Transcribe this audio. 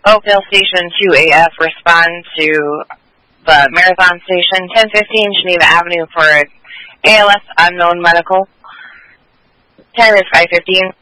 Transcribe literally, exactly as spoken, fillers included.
Oakdale Station two A F, respond to the Marathon Station, ten fifteen Geneva Avenue for A L S unknown medical. Time is five fifteen.